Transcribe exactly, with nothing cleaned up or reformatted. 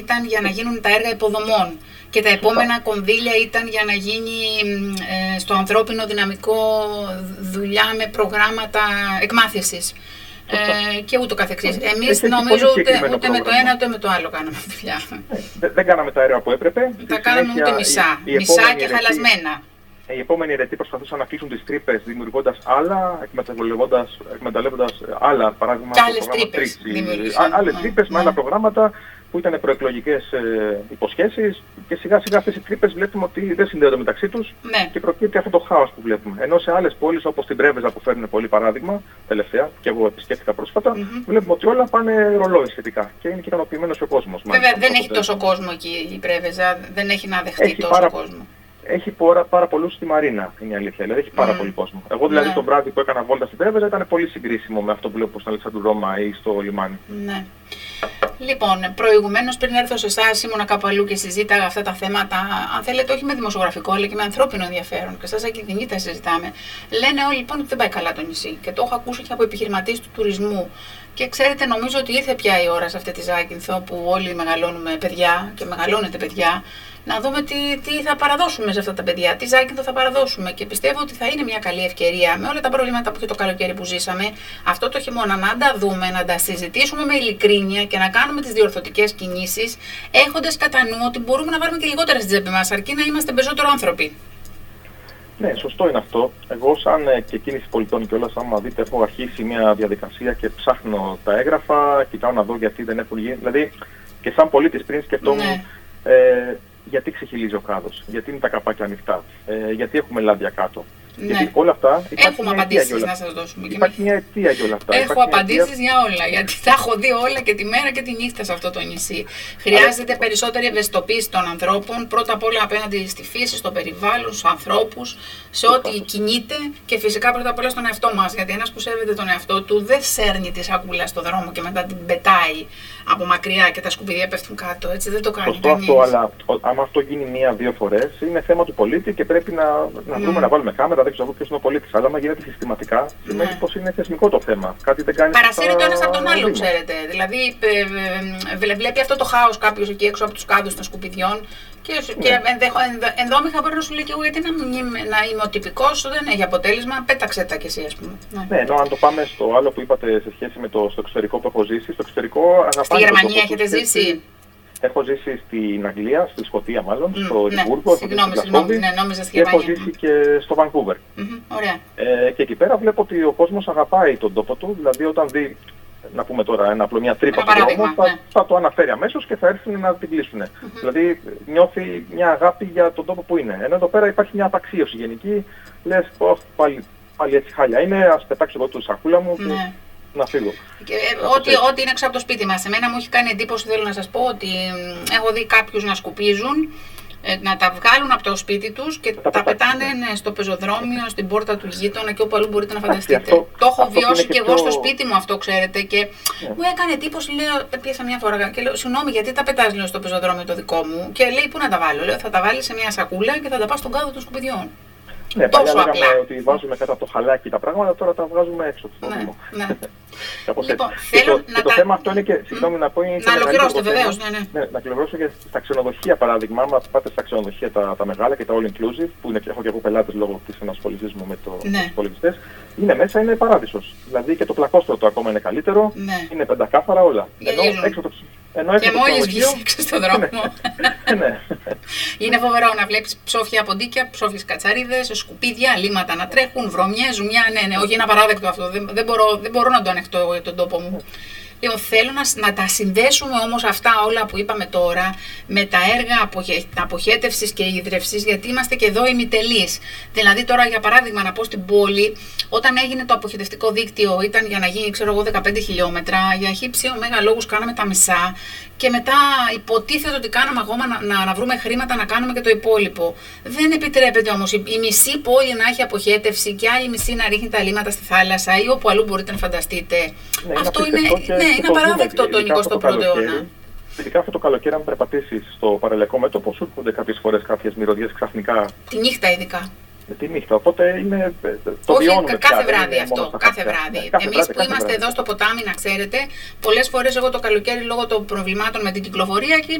ήταν για να γίνουν τα έργα υποδομών και τα επόμενα κονδύλια ήταν για να γίνει ε, στο ανθρώπινο δυναμικό δουλειά με προγράμματα εκμάθησης. Ε, και ούτω καθεξής. Εμείς νομίζω ούτε, ούτε με το ένα ούτε με το άλλο κάναμε δουλειά. Ε, δεν κάναμε τα έργα που έπρεπε. Τα κάναμε ούτε μισά. Η, η μισά και χαλασμένα. Οι επόμενοι αιρετοί προσπαθούσαν να κλείσουν τις τρύπες δημιουργώντας άλλα, εκμεταλλεύοντας άλλα παράδειγμα. Άλλες τρύπες. Άλλες τρύπες με άλλα προγράμματα που ήταν προεκλογικές ε, υποσχέσεις και σιγά σιγά αυτές οι τρύπες βλέπουμε ότι δεν συνδέονται μεταξύ τους ναι. και προκύπτει αυτό το χάος που βλέπουμε. Ενώ σε άλλες πόλεις όπως την Πρέβεζα που φέρνουν πολύ παράδειγμα τελευταία και εγώ επισκέφθηκα πρόσφατα, mm-hmm. βλέπουμε ότι όλα πάνε ρολόι σχετικά και είναι και ικανοποιημένος ο κόσμος. Βέβαια δεν έχει τόσο κόσμο εκεί η Πρέβεζα, δεν έχει να δεχτεί έχει τόσο πάρα... κόσμο. Έχει πάρα, πάρα πολλούς στη Μαρίνα, είναι η αλήθεια. Δηλαδή έχει πάρα mm. πολύ κόσμο. Εγώ δηλαδή ναι. το βράδυ που έκανα βόλτα στην Πρέβεζα ήταν πολύ συγκρίσιμο με αυτό που βλέπω στον Αλεξάνδρου Ρώμα ή στο λιμάνι. Ναι. Λοιπόν, προηγουμένως πριν έρθω σε εσάς, ήμουνα κάπου αλλού και συζήταγα αυτά τα θέματα, αν θέλετε, όχι με δημοσιογραφικό, αλλά και με ανθρώπινο ενδιαφέρον. Και σας ακινητή τα συζητάμε. Λένε όλοι λοιπόν ότι δεν πάει καλά το νησί. Και το έχω ακούσει και από επιχειρηματίες του τουρισμού. Και ξέρετε, νομίζω ότι ήρθε πια η ώρα σε αυτή τη Ζάκυνθο που όλοι μεγαλώνουμε παιδιά και μεγαλώνετε παιδιά. Να δούμε τι, τι θα παραδώσουμε σε αυτά τα παιδιά, τι Ζάκυνθο θα παραδώσουμε. Και πιστεύω ότι θα είναι μια καλή ευκαιρία με όλα τα προβλήματα που είχε το καλοκαίρι που ζήσαμε, αυτό το χειμώνα να τα δούμε, να τα συζητήσουμε με ειλικρίνεια και να κάνουμε τις διορθωτικές κινήσεις, έχοντας κατά νου ότι μπορούμε να βάλουμε και λιγότερα στην τσέπη μας, αρκεί να είμαστε περισσότερο άνθρωποι. Ναι, σωστό είναι αυτό. Εγώ, σαν και κίνηση πολιτών και όλα, άμα δείτε, έχω αρχίσει μια διαδικασία και ψάχνω τα έγγραφα, κοιτάω να δω γιατί δεν έχουν γίνει. Δηλαδή, και σαν πολίτης πριν σκεφτόμουν. Ναι. Ε, γιατί ξεχυλίζει ο κάδος, γιατί είναι τα καπάκια ανοιχτά, ε, γιατί έχουμε λάδια κάτω. Ναι. Γιατί όλα αυτά. Έχουμε απαντήσεις να σας δώσουμε. Υπάρχει μια αιτία για όλα αυτά. Έχω απαντήσεις αιτία... για όλα. Γιατί τα έχω δει όλα και τη μέρα και τη νύχτα σε αυτό το νησί. Χρειάζεται Αλλά... περισσότερη ευαισθητοποίηση των ανθρώπων. Πρώτα απ' όλα απέναντι στη φύση, στο περιβάλλον, στους ανθρώπους, σε ό,τι κινείται και φυσικά πρώτα απ' όλα στον εαυτό μας. Γιατί ένας που σέβεται τον εαυτό του δεν σέρνει τη σακούλα στο δρόμο και μετά την πετάει από μακριά και τα σκουπίδια πέφτουν κάτω. Έτσι δεν το κάνει. Σωστό αυτό, αλλά άμα αυτό γίνει μία-δύο φορές είναι θέμα του πολίτη και πρέπει να, να βρούμε mm. να βάλουμε κάμερα. Δεν ξέρω ποιος είναι ο πολίτης, αλλά άμα γίνεται συστηματικά, σημαίνει ναι. πως είναι θεσμικό το θέμα. Κάτι δεν κάνει. Παρασύρει το ένας από τον άλλο, ξέρετε. Δηλαδή, ε, ε, βλέπει αυτό το χάος κάποιος εκεί έξω από τους κάδους των σκουπιδιών και, ναι. και ενδεχο, ενδο, ενδόμηχα μπορεί να σου λέει και εγώ γιατί να, να είμαι ο τυπικός, δεν έχει αποτέλεσμα, πέταξε τα κι εσύ, ας πούμε. Ναι, ναι, ενώ αν το πάμε στο άλλο που είπατε σε σχέση με το στο εξωτερικό που έχω ζήσει, στο εξωτερικό αγαπάμε. Στη Γερμανία έχετε ζήσει. Έχω ζήσει στην Αγγλία, στη Σκωτία μάλλον, mm, στο Εδιμβούργο, ναι, συγγνώμη, συγγνώμη, ναι, νόμιζα στη Γερμανία. Και έχω ζήσει και στο Βανκούβερ. Mm-hmm, ωραία. Ε, και εκεί πέρα βλέπω ότι ο κόσμος αγαπάει τον τόπο του, δηλαδή όταν δει, να πούμε τώρα ένα απλό, μια τρύπα στον δρόμο, θα, ναι. θα το αναφέρει αμέσως και θα έρθουν να την κλείσουν. Mm-hmm. Δηλαδή νιώθει μια αγάπη για τον τόπο που είναι. Ενώ εδώ πέρα υπάρχει μια απαξίωση γενική, λες, oh, πάλι, πάλι έτσι χάλια είναι, ας πετάξω εγώ τη σακούλα μου. Και... Ναι. Να φύγω. Και, ό,τι, ό,τι είναι έξω από το σπίτι μας. Εμένα μου έχει κάνει εντύπωση, θέλω να σας πω, ότι έχω δει κάποιους να σκουπίζουν, ε, να τα βγάλουν από το σπίτι τους και τα, τα πετάνε ναι, στο πεζοδρόμιο, στην πόρτα του γείτονα και όπου αλλού μπορείτε να φανταστείτε. Αυτό, το έχω αυτό βιώσει και εγώ πιο... στο σπίτι μου αυτό, ξέρετε. Και yeah. μου έκανε εντύπωση, λέω, πιέσα μια φορά και λέω, συγγνώμη, γιατί τα πετάς λέω, στο πεζοδρόμιο το δικό μου. Και λέει, πού να τα βάλω. Λέω, θα τα βάλει σε μια σακούλα και θα τα πας στον κάδο των σκουπιδιών. Ναι, παλιά λέγαμε ότι βάζουμε κάτω από το χαλάκι τα πράγματα, τώρα τα βγάζουμε έξω. Ναι, ναι. Λοιπόν, και το, και το τα... θέμα αυτό είναι και, συγγνώμη να πω, είναι να ολοκληρώσετε βεβαίως, ναι, ναι. ναι. Να ολοκληρώσω και στα ξενοδοχεία παράδειγμα, άμα πάτε στα ξενοδοχεία τα, τα μεγάλα και τα all inclusive, που είναι, έχω και εγώ πελάτες λόγω της ενασχολησής μου με το, ναι. τους υπολογιστές, είναι μέσα, είναι παράδεισος. Δηλαδή και το πλακόστρωτο ακόμα είναι καλύτερο, ναι. είναι πεντακάθαρα όλα. Ενώ έξω το Ενώ και μόλις βγεις έξω στον δρόμο. ναι. Είναι φοβερό να βλέπεις ψόφια ποντίκια, ψόφιες κατσαρίδες, σκουπίδια, λίματα να τρέχουν, βρωμιές, ζουμιά. Ναι, ναι, όχι, είναι απαράδεκτο αυτό. Δεν, δεν, μπορώ, δεν μπορώ να το ανεχτώ τον τόπο μου. Λοιπόν, θέλω να, να τα συνδέσουμε όμως αυτά όλα που είπαμε τώρα με τα έργα αποχε, αποχέτευσης και ίδρευσης, γιατί είμαστε και εδώ ημιτελείς. Δηλαδή τώρα για παράδειγμα να πω στην πόλη, όταν έγινε το αποχετευτικό δίκτυο ήταν για να γίνει ξέρω εγώ δεκαπέντε χιλιόμετρα, για χύψη ωμέγα λόγους κάναμε τα μισά και μετά υποτίθεται ότι κάναμε ακόμα να, να, να βρούμε χρήματα να κάνουμε και το υπόλοιπο. Δεν επιτρέπεται όμως η, η μισή πόλη να έχει αποχέτευση και άλλη μισή να ρίχνει τα λίμματα στη θάλασσα ή όπου αλλού μπορείτε να φανταστείτε. Ναι, αυτό είναι, ναι, είναι απαράδεκτο τον εικοστό πρώτο αιώνα. Ειδικά αυτό το καλοκαίρι, αν περπατήσεις στο παραλιακό μέτωπο, σου έρχονται κάποιες φορές κάποιες μυρωδιές ξαφνικά. Τη νύχτα ειδικά. Με τη νύχτα, οπότε είναι. Το όχι, βιώνουμε κάθε πια, βράδυ αυτό. Κάθε βράδυ. Εμείς που είμαστε βράδυ. Εδώ στο ποτάμι, να ξέρετε, πολλές φορές εγώ το καλοκαίρι λόγω των προβλημάτων με την κυκλοφορία και